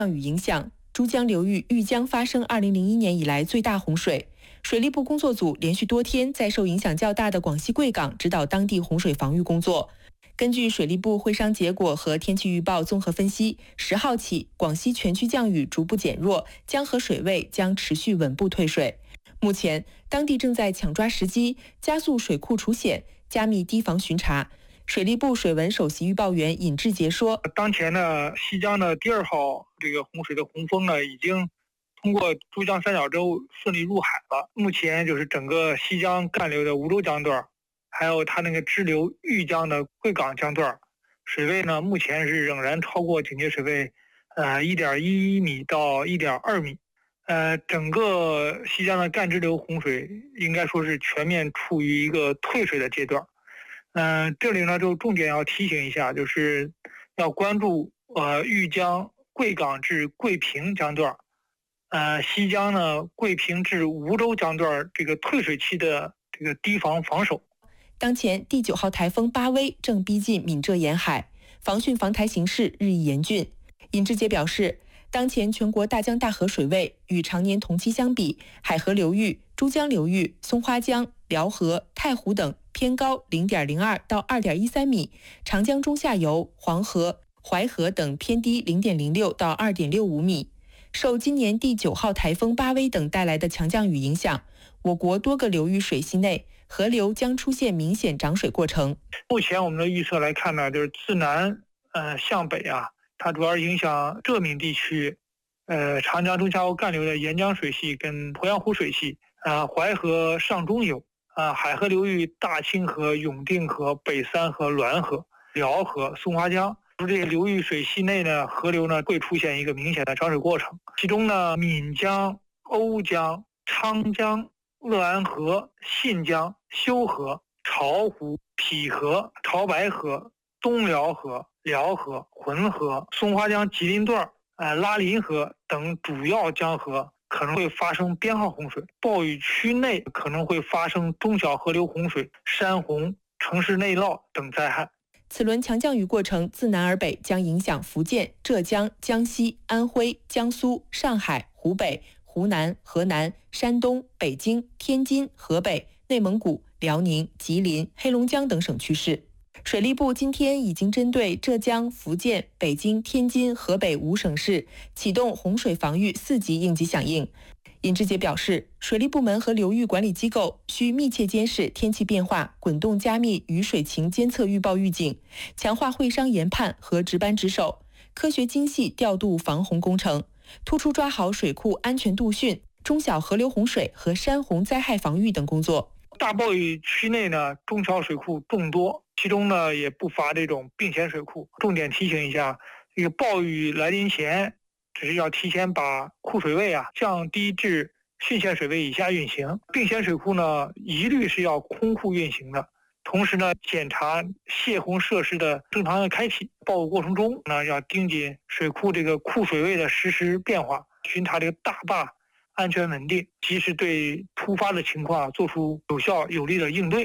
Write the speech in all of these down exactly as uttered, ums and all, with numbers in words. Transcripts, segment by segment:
雨影响，珠江流域豫江发生二零零一年以来最大洪水。水利部工作组连续多天在受影响较大的广西贵港指导当地洪水防御工作。根据水利部会商结果和天气预报综合分析，十号起，广西全区降雨逐步减弱，江河水位将持续稳步退水。目前，当地正在抢抓时机，加速水库除险，加密堤防巡查。水利部水文首席预报员尹志杰说：“ 当前呢，西江的第二号这个洪水的洪峰呢，已经通过珠江三角洲顺利入海了。目前就是整个西江干流的梧州江段，还有它那个支流豫江的贵港江段，水位呢目前是仍然超过警戒水位，呃一点一米到一点二米。呃，整个西江的干支流洪水应该说是全面处于一个退水的阶段。嗯、呃，这里呢就重点要提醒一下，就是要关注呃豫江贵港至贵平江段，呃西江呢贵平至梧州江段这个退水期的这个堤防防守。 当前第九号台风巴威正逼近闽浙沿海，防汛防台形势日益严峻。尹志杰表示，当前全国大江大河水位与常年同期相比，海河流域、珠江流域、松花江、辽河、太湖等偏高 零点零二 到 二点一三米，长江中下游、黄河、淮河等偏低 零点零六 到 二点六五米。受今年第九号台风巴威等带来的强降雨影响，我国多个流域水系内河流将出现明显涨水过程。 目前我们的预测来看呢，就是自南呃向北啊，它主要影响浙闽地区，呃长江中下游干流的沿江水系跟鄱阳湖水系，啊、呃、淮河上中游，啊、呃、海河流域大清河、永定河、北三河、滦河、辽河、松花江。这些流域水系内呢，河流呢会出现一个明显的涨水过程。其中呢，岷江、瓯江、昌江、乐安河、信江、修河、巢湖、陂河、潮白河、东辽河、辽河、浑河、松花江吉林段、呃拉林河等主要江河可能会发生编号洪水。暴雨区内可能会发生中小河流洪水、山洪、城市内涝等灾害。 此轮强降雨过程自南而北将影响福建、浙江、江西、安徽、江苏、上海、湖北、湖南、河南、山东、北京、天津、河北、内蒙古、辽宁、吉林、黑龙江等省区市。水利部今天已经针对浙江、福建、北京、天津、河北五省市启动洪水防御四级应急响应。尹志杰表示，水利部门和流域管理机构需密切监视天气变化，滚动加密雨水情监测预报预警，强化会商研判和值班值守，科学精细调度防洪工程，突出抓好水库安全度汛、中小河流洪水和山洪灾害防御等工作。 大暴雨区内呢，中小水库众多，其中呢也不乏这种并线水库。重点提醒一下，这个暴雨来临前，只是要提前把库水位啊降低至汛线水位以下运行。并线水库呢，一律是要空库运行的。同时呢，检查泄洪设施的正常的开启。暴雨过程中呢，要盯紧水库这个库水位的实时变化，巡查这个大坝安全稳定，及时对突发的情况做出有效有力的应对。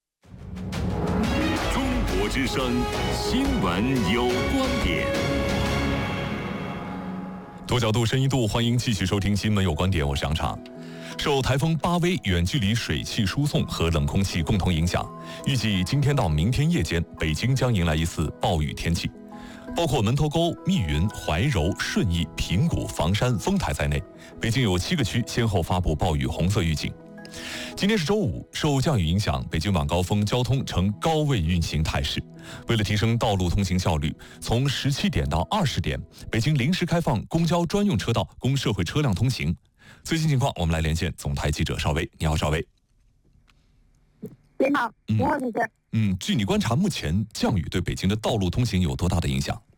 中国之声新闻有观点。多角度、深一度，欢迎继续收听《新闻有观点》，我是杨畅。受台风巴威远距离水汽输送和冷空气共同影响，预计今天到明天夜间，北京将迎来一次暴雨天气。包括门头沟、密云、怀柔、顺义、平谷、房山、丰台在内，北京有七个区先后发布暴雨红色预警。今天是周五，受降雨影响，北京晚高峰交通呈高位运行态势。为了提升道路通行效率，从十七点到二十点，北京临时开放公交专用车道供社会车辆通行。最新情况，我们来连线总台记者邵薇。你好，邵薇。 你好，你好，主持人。 嗯，据你观察，目前降雨对北京的道路通行有多大的影响？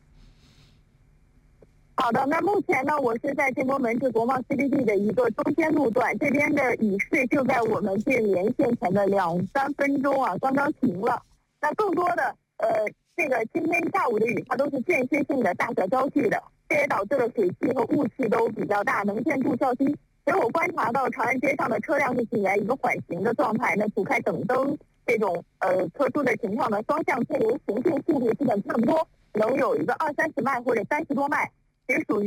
好的，那目前呢，我是在建国门至国贸 C B D 的一个中间路段，这边的雨势就在我们这连线前的两三分钟啊，刚刚停了。那更多的呃，这个今天下午的雨，它都是间歇性的大小交替的，这也导致了水汽和雾气都比较大，能见度较低。所以我观察到长安街上的车辆是处在一个缓行的状态，那除开等灯这种呃特殊的情况呢，双向车流行进速度基本差不多，能有一个二三十迈或者三十多迈。 也属于。